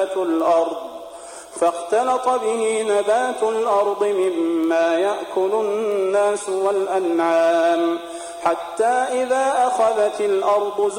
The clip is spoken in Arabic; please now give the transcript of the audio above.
الأرض فاختلط به نبات الأرض مما يأكل الناس والأنعام حتى إذا أخذت الأرض